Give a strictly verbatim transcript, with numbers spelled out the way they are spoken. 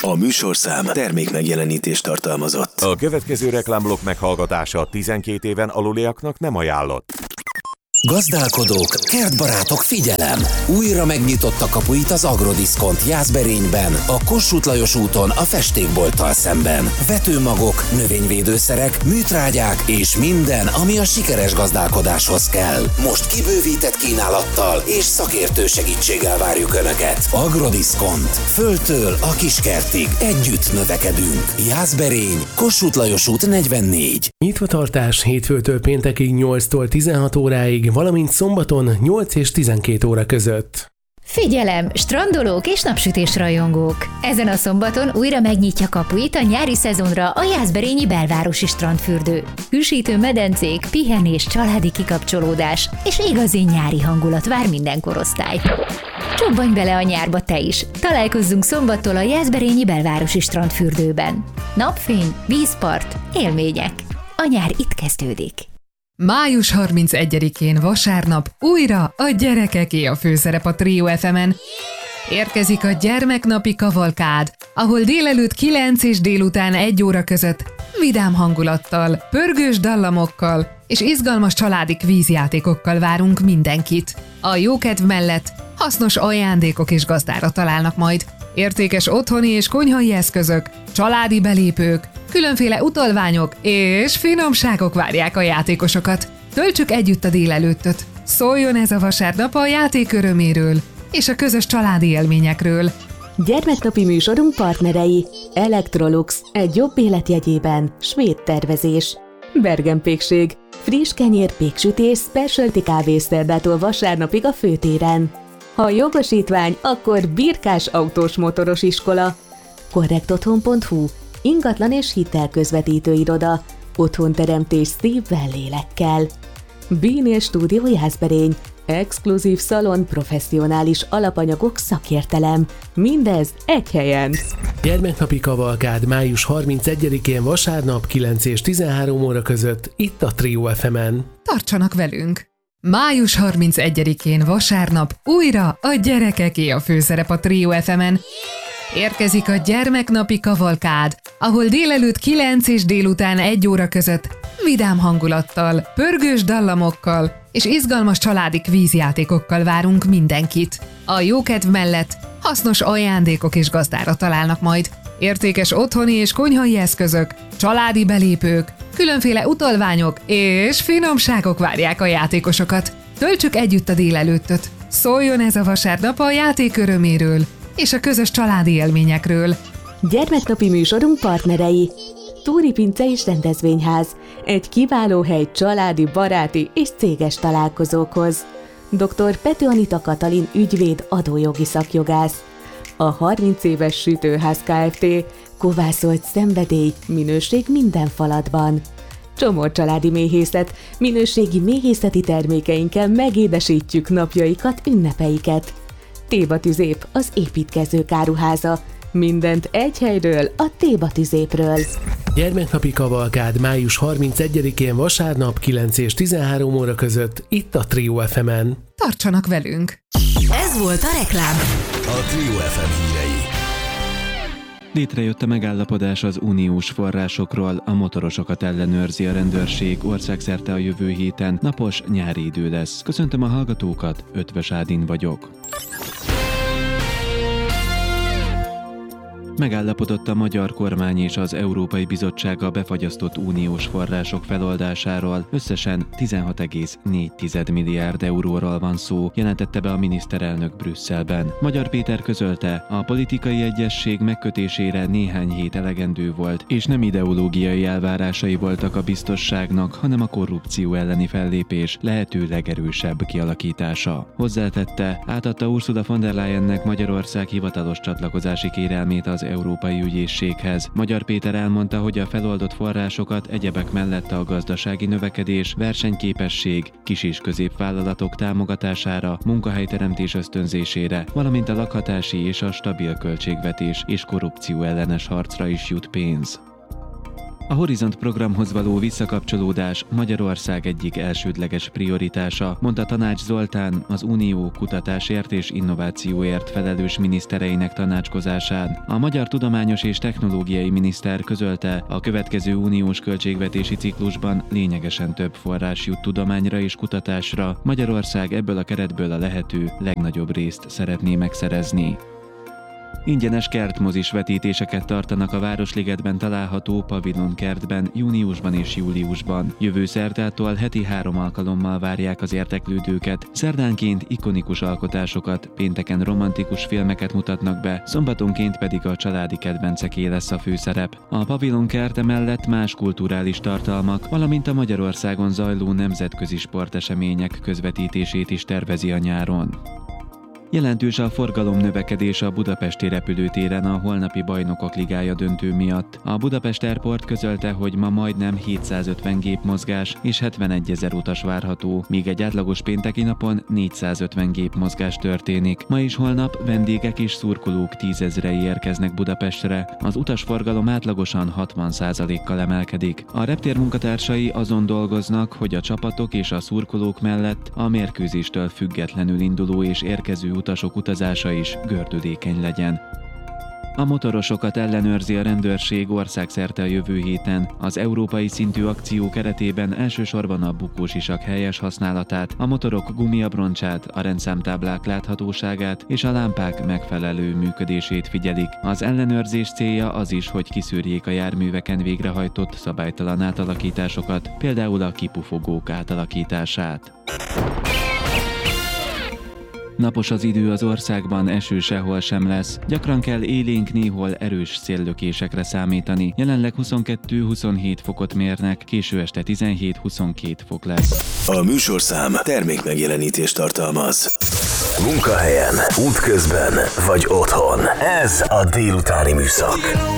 A műsorszám termék megjelenítést tartalmazott. A következő reklámblokk meghallgatása tizenkét éven aluliaknak nem ajánlott. Gazdálkodók, kertbarátok, figyelem! Újra megnyitott kapuit az Agrodiszkont Jászberényben, a Kossuth Lajos úton a festékbolttal szemben. Vetőmagok, növényvédőszerek, műtrágyák és minden, ami a sikeres gazdálkodáshoz kell. Most kibővített kínálattal és szakértő segítséggel várjuk Önöket. Agrodiszkont. Földtől a kiskertig együtt növekedünk. Jászberény, Kossuth Lajos út negyvennégy. Nyitvatartás hétfőtől péntekig nyolctól tizenhat óráig, valamint szombaton nyolc és tizenkét óra között. Figyelem, strandolók és napsütésrajongók! Ezen a szombaton újra megnyitja kapuit a nyári szezonra a jászberényi belvárosi strandfürdő. Hűsítő medencék, pihenés, családi kikapcsolódás és igazi nyári hangulat vár minden korosztályt. Csobbanj bele a nyárba te is! Találkozzunk szombattól a jászberényi belvárosi strandfürdőben. Napfény, vízpart, élmények. A nyár itt kezdődik. május harmincegyedikén vasárnap újra a gyerekeké a főszerep a Trio ef emen. Érkezik a gyermeknapi kavalkád, ahol délelőtt kilenc és délután egy óra között vidám hangulattal, pörgős dallamokkal és izgalmas családi kvízjátékokkal várunk mindenkit. A jókedv mellett hasznos ajándékok is gazdára találnak majd. Értékes otthoni és konyhai eszközök, családi belépők, különféle utalványok és finomságok várják a játékosokat. Töltsük együtt a délelőttöt. Szóljon ez a vasárnap a játék öröméről és a közös családi élményekről. Gyermeknapi műsorunk partnerei: Electrolux, egy jobb élet jegyében, svéd tervezés. Bergenpékség, friss kenyér, péksütés, specialty kávészerdától vasárnapig a főtéren. Ha jogosítvány, akkor Birkás autós motoros iskola. korrektotthon pont hu, ingatlan és hitelközvetítő iroda, otthonteremtés szívvel, lélekkel. Bínél Stúdió Jászberény, exkluzív szalon, professzionális alapanyagok, szakértelem. Mindez egy helyen. Gyermeknapi kavalkád május harmincegyedikén vasárnap kilenc és tizenhárom óra között itt a Trio ef emen. Tartsanak velünk! május harmincegyedikén vasárnap újra a gyerekeké a főszerep a Trio ef emen. Érkezik a gyermeknapi kavalkád, ahol délelőtt kilenc és délután egy óra között vidám hangulattal, pörgős dallamokkal és izgalmas családi kvízjátékokkal várunk mindenkit. A jókedv mellett hasznos ajándékok is gazdára találnak majd. Értékes otthoni és konyhai eszközök, családi belépők, különféle utalványok és finomságok várják a játékosokat. Töltsük együtt a délelőttöt. Szóljon ez a vasárnap a játék öröméről és a közös családi élményekről. Gyermeknapi műsorunk partnerei: Túri Pince és Rendezvényház, egy kiváló hely családi, baráti és céges találkozókhoz. doktor Pető Anita Katalin ügyvéd, adójogi szakjogász. A harminc éves Sütőház Kft. Kovászolt szenvedély, minőség minden falatban. Csomor családi méhészet, minőségi méhészeti termékeinkkel megédesítjük napjaikat, ünnepeiket. Téba Tüzép, az építkezők áruháza. Mindent egy helyről, a Téba Tüzépről. Gyermeknapi kavalkád május harmincegyedikén vasárnap kilenc és tizenhárom óra között itt a Trio ef emen. Tartsanak velünk! Ez volt a reklám. A Trio ef em hírei. Létrejött a megállapodás az uniós forrásokról, a motorosokat ellenőrzi a rendőrség, országszerte a jövő héten napos nyári idő lesz. Köszöntöm a hallgatókat, Ötvös Ádin vagyok. Megállapodott a magyar kormány és az Európai Bizottság a befagyasztott uniós források feloldásáról. Összesen tizenhat egész négy milliárd euróról van szó, jelentette be a miniszterelnök Brüsszelben. Magyar Péter közölte, a politikai egyezség megkötésére néhány hét elegendő volt, és nem ideológiai elvárásai voltak a biztosságnak, hanem a korrupció elleni fellépés lehető legerősebb kialakítása. Hozzátette, átadta Ursula von der Leyennek Magyarország hivatalos csatlakozási kérelmét az Európai Ügyészséghez. Magyar Péter elmondta, hogy a feloldott forrásokat egyebek mellett a gazdasági növekedés, versenyképesség, kis- és középvállalatok támogatására, munkahelyteremtés ösztönzésére, valamint a lakhatási és a stabil költségvetés és korrupció ellenes harcra is jut pénz. A Horizont programhoz való visszakapcsolódás Magyarország egyik elsődleges prioritása, mondta Tanács Zoltán, az Unió kutatásért és innovációért felelős minisztereinek tanácskozásán. A magyar tudományos és technológiai miniszter közölte, a következő uniós költségvetési ciklusban lényegesen több forrás jut tudományra és kutatásra. Magyarország ebből a keretből a lehető legnagyobb részt szeretné megszerezni. Ingyenes kertmozis vetítéseket tartanak a Városligetben található Pavilon kertben júniusban és júliusban. Jövő szerdától heti három alkalommal várják az érdeklődőket. Szerdánként ikonikus alkotásokat, pénteken romantikus filmeket mutatnak be, szombatonként pedig a családi kedvenceké lesz a főszerep. A Pavilon kert mellett más kulturális tartalmak, valamint a Magyarországon zajló nemzetközi sportesemények közvetítését is tervezi a nyáron. Jelentős a forgalom növekedés a budapesti repülőtéren a holnapi Bajnokok Ligája döntő miatt. A Budapest Airport közölte, hogy ma majdnem hétszázötven gépmozgás és hetvenegyezer utas várható, míg egy átlagos pénteki napon négyszázötven gépmozgás történik. Ma és holnap vendégek és szurkolók tízezrei érkeznek Budapestre. Az utasforgalom átlagosan hatvan százalékkal emelkedik. A reptér munkatársai azon dolgoznak, hogy a csapatok és a szurkolók mellett a mérkőzéstől függetlenül induló és érkező utasok utazása is gördülékeny legyen. A motorosokat ellenőrzi a rendőrség országszerte a jövő héten. Az európai szintű akció keretében elsősorban a bukósisak helyes használatát, a motorok gumiabroncsát, a rendszámtáblák láthatóságát és a lámpák megfelelő működését figyelik. Az ellenőrzés célja az is, hogy kiszűrjék a járműveken végrehajtott szabálytalan átalakításokat, például a kipufogók átalakítását. Napos az idő az országban, eső sehol sem lesz. Gyakran kell élénk, néhol erős széllökésekre számítani. Jelenleg huszonkettő-huszonhét fokot mérnek, késő este tizenhét-huszonkét fok lesz. A műsorszám termék megjelenítést tartalmaz. Munkahelyen, útközben vagy otthon. Ez a délutáni műszak.